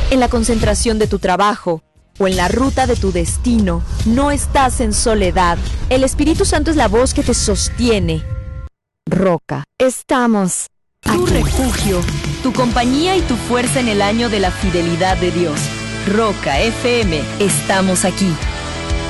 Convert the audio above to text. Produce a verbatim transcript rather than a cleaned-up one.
En la concentración de tu trabajo o en la ruta de tu destino, no estás en soledad. El Espíritu Santo es la voz que te sostiene. Roca, estamos Tu aquí. refugio, tu compañía y tu fuerza en el año de la fidelidad de Dios. Roca F M, estamos aquí.